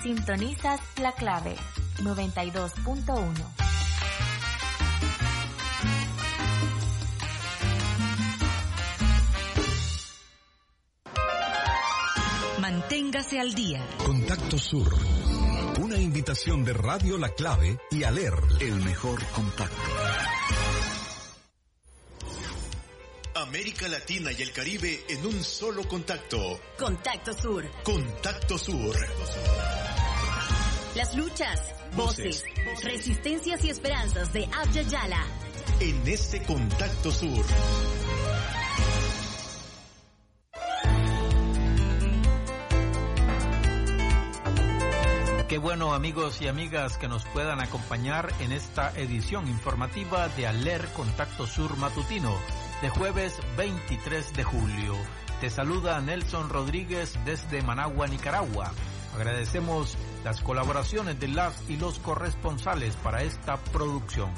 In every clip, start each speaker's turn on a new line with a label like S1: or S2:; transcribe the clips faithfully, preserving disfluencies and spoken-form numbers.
S1: Sintonizas La Clave noventa y dos punto uno.
S2: Manténgase al día.
S3: Contacto Sur. Una invitación de Radio La Clave y Aler, el mejor contacto. América Latina y el Caribe en un solo contacto.
S2: Contacto Sur.
S3: Contacto Sur.
S2: Las luchas, voces, voces resistencias y esperanzas de Abya Yala.
S3: En este Contacto Sur.
S4: Qué bueno, amigos y amigas, que nos puedan acompañar en esta edición informativa de Aler Contacto Sur Matutino, de jueves veintitrés de julio. Te saluda Nelson Rodríguez desde Managua, Nicaragua. Agradecemos las colaboraciones de las y los corresponsales para esta producción.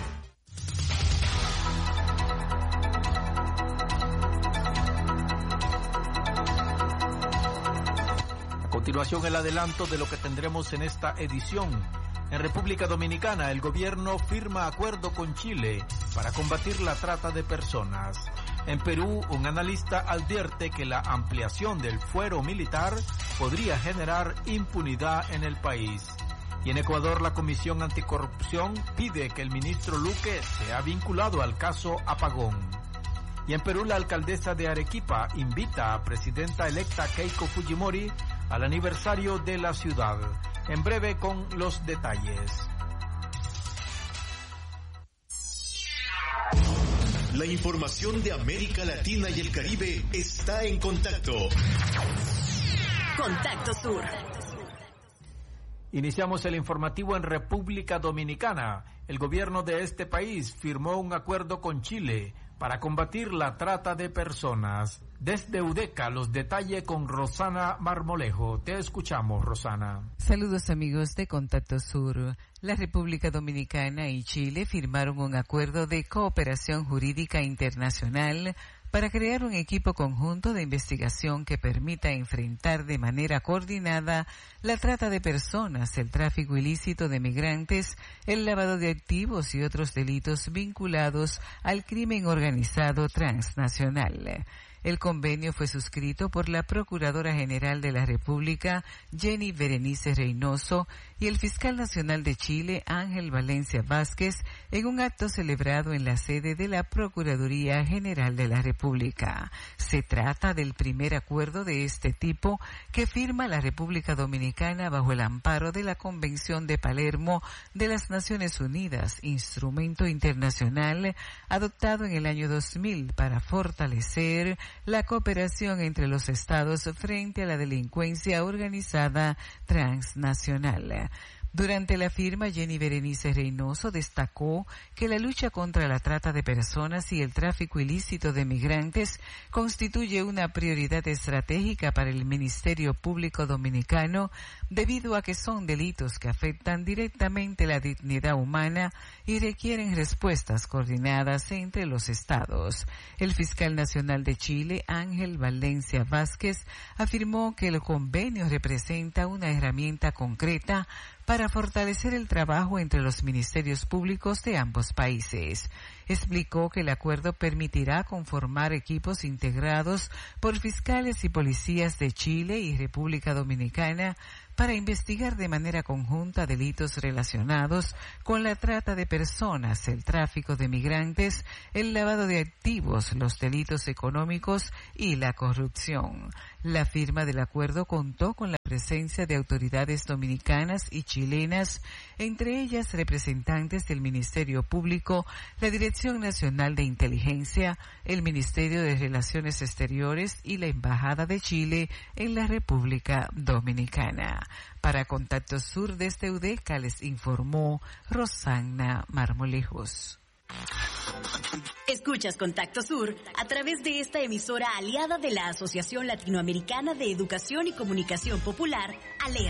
S4: A continuación, el adelanto de lo que tendremos en esta edición. En República Dominicana, el gobierno firma acuerdo con Chile para combatir la trata de personas. En Perú, un analista advierte que la ampliación del fuero militar podría generar impunidad en el país. Y en Ecuador, la Comisión Anticorrupción pide que el ministro Luque sea vinculado al caso Apagón. Y en Perú, la alcaldesa de Arequipa invita a presidenta electa Keiko Fujimori al aniversario de la ciudad. En breve con los detalles.
S3: La información de América Latina y el Caribe está en contacto.
S2: Contacto Sur.
S4: Iniciamos el informativo en República Dominicana. El gobierno de este país firmó un acuerdo con Chile para combatir la trata de personas. Desde UDECA, los detalles con Rosana Marmolejo. Te escuchamos, Rosana.
S5: Saludos, amigos de Contacto Sur. La República Dominicana y Chile firmaron un acuerdo de cooperación jurídica internacional para crear un equipo conjunto de investigación que permita enfrentar de manera coordinada la trata de personas, el tráfico ilícito de migrantes, el lavado de activos y otros delitos vinculados al crimen organizado transnacional. El convenio fue suscrito por la Procuradora General de la República, Jenny Berenice Reynoso, y el Fiscal Nacional de Chile, Ángel Valencia Vázquez, en un acto celebrado en la sede de la Procuraduría General de la República. Se trata del primer acuerdo de este tipo que firma la República Dominicana bajo el amparo de la Convención de Palermo de las Naciones Unidas, instrumento internacional adoptado en el año dos mil para fortalecer la cooperación entre los estados frente a la delincuencia organizada transnacional. Durante la firma, Jenny Berenice Reynoso destacó que la lucha contra la trata de personas y el tráfico ilícito de migrantes constituye una prioridad estratégica para el Ministerio Público Dominicano debido a que son delitos que afectan directamente la dignidad humana y requieren respuestas coordinadas entre los estados. El fiscal nacional de Chile, Ángel Valencia Vázquez, afirmó que el convenio representa una herramienta concreta para fortalecer el trabajo entre los ministerios públicos de ambos países. Explicó que el acuerdo permitirá conformar equipos integrados por fiscales y policías de Chile y República Dominicana para investigar de manera conjunta delitos relacionados con la trata de personas, el tráfico de migrantes, el lavado de activos, los delitos económicos y la corrupción. La firma del acuerdo contó con la presencia de autoridades dominicanas y chilenas, entre ellas representantes del Ministerio Público, la Dirección Nacional de Inteligencia, el Ministerio de Relaciones Exteriores y la Embajada de Chile en la República Dominicana. Para Contacto Sur desde UDECA les informó Rosana Marmolejos.
S2: Escuchas Contacto Sur a través de esta emisora aliada de la Asociación Latinoamericana de Educación y Comunicación Popular, ALER.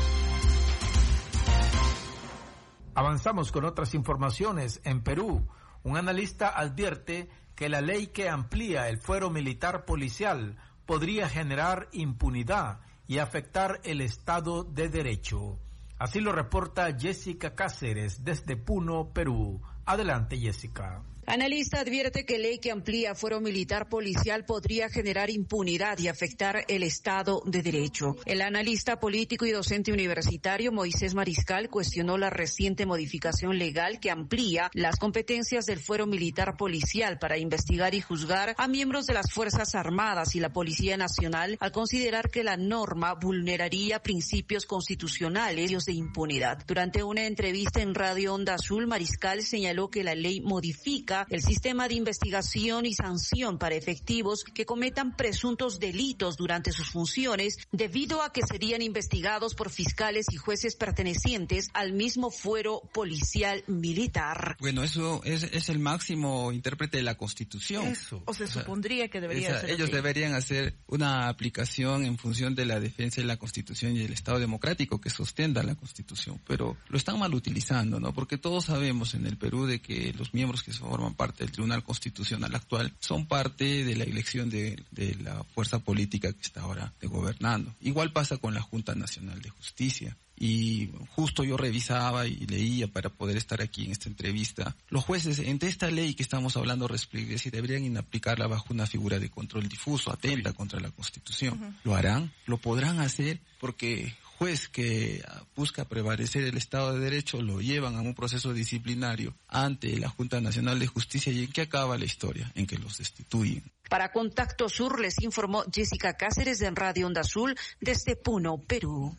S4: Avanzamos con otras informaciones. En Perú, un analista advierte que la ley que amplía el fuero militar policial podría generar impunidad y afectar el Estado de Derecho. Así lo reporta Jessica Cáceres desde Puno, Perú. Adelante, Jessica.
S6: Analista advierte que ley que amplía fuero militar policial podría generar impunidad y afectar el Estado de Derecho. El analista político y docente universitario Moisés Mariscal cuestionó la reciente modificación legal que amplía las competencias del fuero militar policial para investigar y juzgar a miembros de las Fuerzas Armadas y la Policía Nacional, al considerar que la norma vulneraría principios constitucionales de impunidad. Durante una entrevista en Radio Onda Azul, Mariscal señaló que la ley modifica el sistema de investigación y sanción para efectivos que cometan presuntos delitos durante sus funciones, debido a que serían investigados por fiscales y jueces pertenecientes al mismo fuero policial militar.
S7: Bueno, eso es, es el máximo intérprete de la Constitución.
S8: Eso, o se supondría que debería
S7: esa,
S8: ser
S7: ellos
S8: así.
S7: deberían hacer una aplicación en función de la defensa de la Constitución y del Estado democrático que sustenta la Constitución, pero lo están mal utilizando, ¿no? Porque todos sabemos en el Perú de que los miembros que forman parte del Tribunal Constitucional actual son parte de la elección de, de la fuerza política que está ahora de gobernando. Igual pasa con la Junta Nacional de Justicia. Y justo yo revisaba y leía para poder estar aquí en esta entrevista. Los jueces, entre esta ley que estamos hablando, si deberían aplicarla bajo una figura de control difuso, atenta contra la Constitución. Uh-huh. ¿Lo harán? ¿Lo podrán hacer? Porque juez que busca prevalecer el Estado de Derecho lo llevan a un proceso disciplinario ante la Junta Nacional de Justicia. ¿Y en qué acaba la historia? En que los destituyen.
S6: Para Contacto Sur les informó Jessica Cáceres de Radio Onda Azul desde Puno, Perú.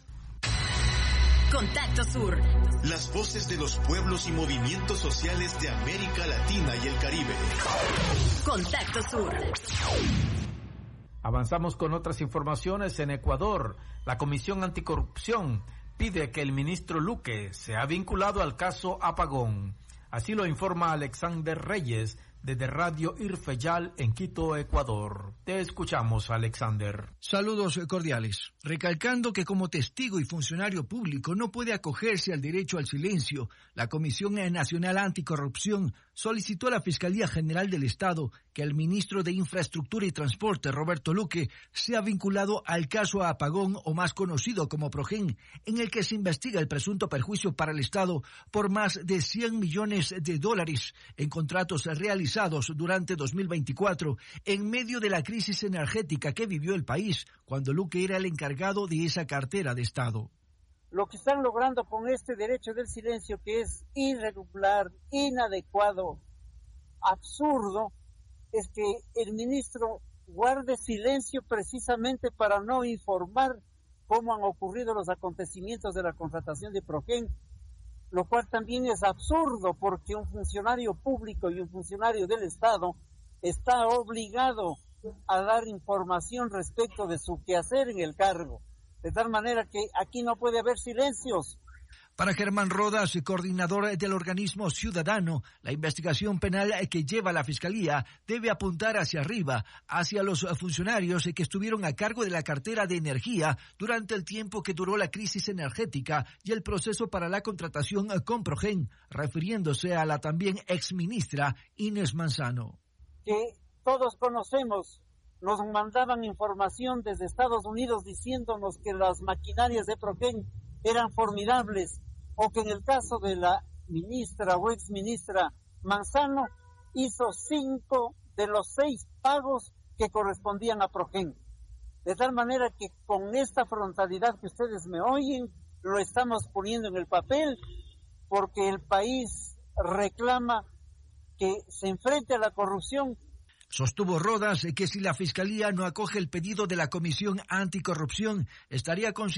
S2: Contacto Sur.
S9: Las voces de los pueblos y movimientos sociales de América Latina y el Caribe.
S2: Contacto Sur.
S4: Avanzamos con otras informaciones. En Ecuador, la Comisión Anticorrupción pide que el ministro Luque sea vinculado al caso Apagón. Así lo informa Alexander Reyes desde Radio Irfeyal en Quito, Ecuador. Te escuchamos, Alexander.
S10: Saludos cordiales. Recalcando que como testigo y funcionario público no puede acogerse al derecho al silencio, la Comisión Nacional Anticorrupción solicitó a la Fiscalía General del Estado que el ministro de Infraestructura y Transporte, Roberto Luque, sea vinculado al caso Apagón, o más conocido como Progen, en el que se investiga el presunto perjuicio para el Estado por más de cien millones de dólares en contratos realizados durante dos mil veinticuatro, en medio de la crisis energética que vivió el país, cuando Luque era el encargado de esa cartera de Estado.
S11: Lo que están logrando con este derecho del silencio, que es irregular, inadecuado, absurdo, es que el ministro guarde silencio precisamente para no informar cómo han ocurrido los acontecimientos de la contratación de Progen, lo cual también es absurdo, porque un funcionario público y un funcionario del Estado está obligado a dar información respecto de su quehacer en el cargo, de tal manera que aquí no puede haber silencios.
S10: Para Germán Rodas, coordinador del organismo ciudadano, la investigación penal que lleva la Fiscalía debe apuntar hacia arriba, hacia los funcionarios que estuvieron a cargo de la cartera de energía durante el tiempo que duró la crisis energética y el proceso para la contratación con Progen, refiriéndose a la también exministra Inés Manzano.
S11: Que todos conocemos, nos mandaban información desde Estados Unidos diciéndonos que las maquinarias de Progen eran formidables, o que en el caso de la ministra o exministra Manzano hizo cinco de los seis pagos que correspondían a Progen. De tal manera que con esta frontalidad que ustedes me oyen, lo estamos poniendo en el papel, porque el país reclama que se enfrente a la corrupción.
S10: Sostuvo Rodas que si la Fiscalía no acoge el pedido de la Comisión Anticorrupción, estaría considerando